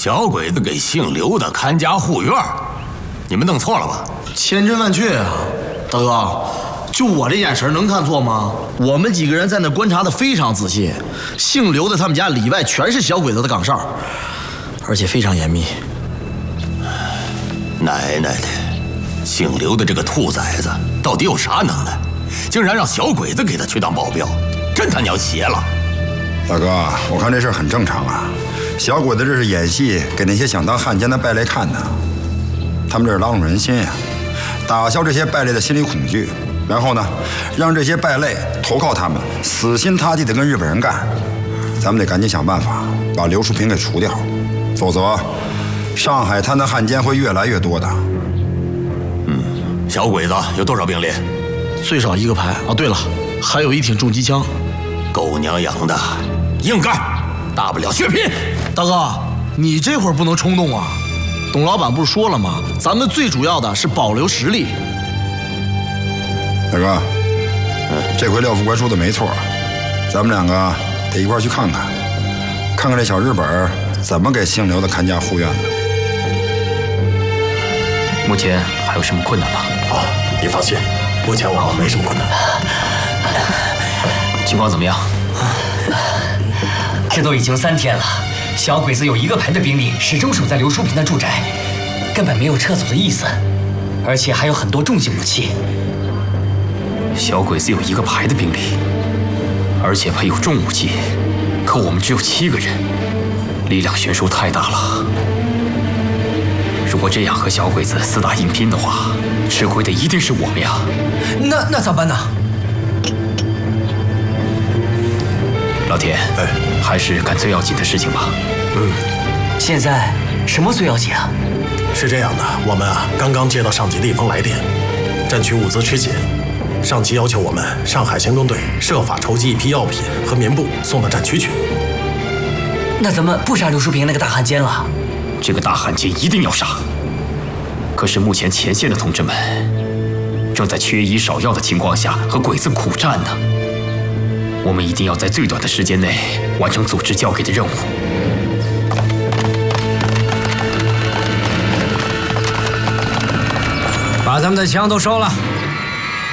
小鬼子给姓刘的看家护院，你们弄错了吧？ 千真万确啊，大哥，就我这眼神能看错吗？我们几个人在那观察的非常仔细，姓刘的他们家里外全是小鬼子的岗哨，而且非常严密。 奶奶的，姓刘的这个兔崽子到底有啥能耐？竟然让小鬼子给他去当保镖，真他娘邪了！ 大哥，我看这事很正常啊。小鬼子这是演戏，给那些想当汉奸的败类看的。他们这是拉拢人心呀，打消这些败类的心理恐惧，然后呢，让这些败类投靠他们，死心塌地的跟日本人干。咱们得赶紧想办法把刘淑平给除掉，否则上海滩的汉奸会越来越多的。 小鬼子有多少兵力？ 最少1个排。哦，对了，还有1挺重机枪。 狗娘养的，硬干，大不了血拼。 大哥，你这会儿不能冲动啊！董老板不是说了吗？咱们最主要的是保留实力。 大哥，这回廖副官说的没错，咱们2个得一块去看看，看看这小日本怎么给姓刘的看家护院的。 目前还有什么困难吗？ 你放心，目前我们没什么困难。 情况怎么样？ 这都已经3天了，小鬼子有1个排的兵力始终守在刘淑平的住宅，根本没有撤走的意思，而且还有很多重型武器。 小鬼子有1个排的兵力，而且配有重武器，可我们只有7个人，力量悬殊太大了。如果这样和小鬼子厮打硬拼的话，吃亏的一定是我们呀。 那咋办呢？ 老田，还是干最要紧的事情吧。 现在什么最要紧啊？ 是这样的，我们刚刚接到上级的一封来电，战区物资缺血，上级要求我们上海行动队设法筹集一批药品和棉布送到战区去。 那咱们不杀刘淑平那个大汉奸了？ 这个大汉奸一定要杀。可是目前前线的同志们正在缺医少药的情况下和鬼子苦战呢。我们一定要在最短的时间内完成组织交给的任务。 把他们的枪都收了。